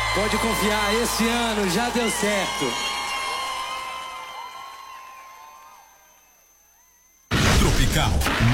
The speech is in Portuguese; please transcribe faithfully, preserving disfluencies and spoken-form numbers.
Pode confiar, esse ano já deu certo. Tropical.